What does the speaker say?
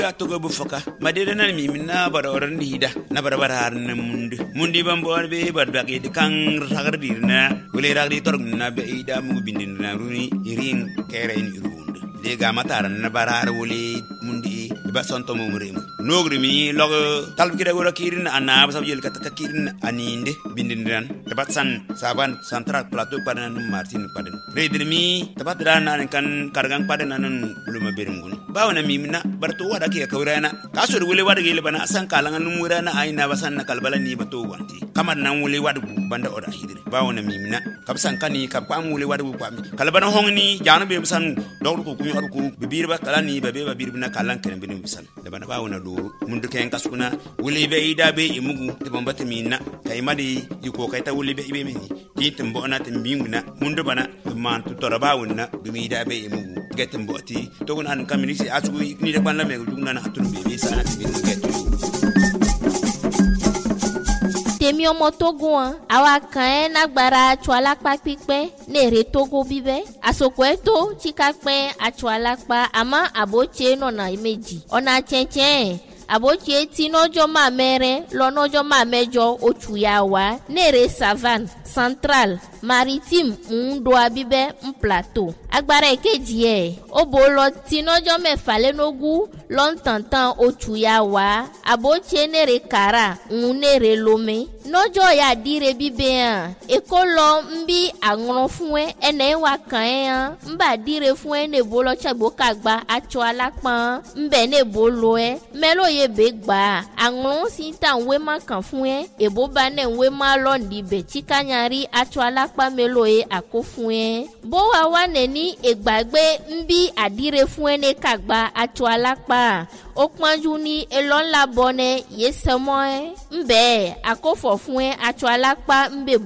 Atogo bufaka madede na mi na bara oran dida na bara har na mundi bambo be barba ke kan ragardir na wele ragdi torg na be ida mu bindin na runi irin kere ni runde de ga matar na bara har wele mundi ba sonto mo mure nogri mi log talb kida gora kirin ana ba sabjel kat kirin aninde bindin ran tabat san saban central plateau padan martin padan redir mi tabat dana kan kargang padan nan uluma berungun bawna mi na barto wada ke kawrana kasur wule wada gele bana san kalangan numurana aina basan na kalbala ni bato wanti kamar nan wule wada banda oda hidire bawna mi na kabsan kani kabam wule wada bu pami kalbana hongni janu be basan dawru ko kumi arku bibir ba kalani be babir bina kalan ken bin bisan da bana bawna do mundu ken kasuna wule be ida be imugu de bombata mi na kay madi yiko kay ta wule be ibe mi titim bona timbinguna mundu bana man to torabawuna bi ida be imugu getem boti to gon an kamini asu ni de ban la me dugna na atun be sana ti get Temio motogo awa kan nagbara chwala pa pipe ne re togo bibe asoko eto chika pe achwala pa ama aboche no na imeji ona chenchen aboche ti nojo ma mere lo nojo ma mejo ochuyawa ne re savane central maritime ndo abibe plateau agbara ekeji e obolo ti nojo mefa le nogu lontantan ochuyawa aboche ne re kara ne re lome nojo ya dire bibe an ekolo mbi agron fún ene wa kan mba dire fún ene bolo chagbo kagba acho alapan mbe ne bolo melo ye be gba agron si tan we ma kan fún ebo ba ne we ma lo ndi be chikanyari acho alapa melo ako fún bo wa wa ne ni egbagbe mbi adire fún ene kagba acho alapa o panju ni elon la bone yesemo mbe akofo fún acho alapa mbe